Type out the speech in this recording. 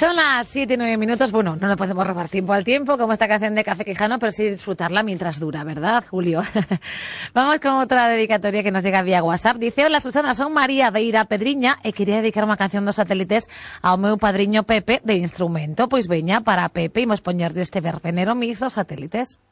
Son las 7:09. Bueno, no nos podemos robar tiempo al tiempo, como esta canción de Café Quijano, pero sí disfrutarla mientras dura, ¿verdad, Julio? Vamos con otra dedicatoria que nos llega vía WhatsApp. Dice: hola, Susana, son María Beira Pedriña e quería dedicar unha canción dos satélites ao meu padriño Pepe de instrumento. Pois veña, para Pepe imos poñer deste verbenero mix dos satélites.